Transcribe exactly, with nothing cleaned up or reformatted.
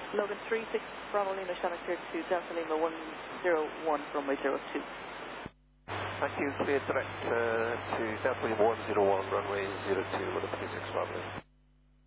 Logan three six Bravo Lima, Shannon cleared to Delta Lima one zero one, runway zero two. Thank you, clear direct uh, to Delta Lima one zero one, runway zero two, with a three six Bravo Lima.